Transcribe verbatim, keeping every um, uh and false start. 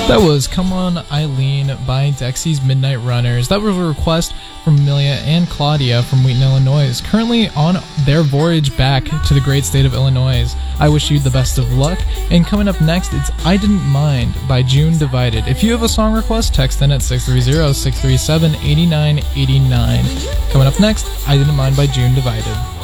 That was Come On Eileen by Dexy's Midnight Runners. That was a request from Amelia and Claudia from Wheaton, Illinois, currently on their voyage back to the great state of Illinois. I wish you the best of luck. And coming up next, it's I Didn't Mind by June Divided. If you have a song request, text in at six three zero, six three seven, eight nine eight nine. Coming up next, I Didn't Mind by June Divided.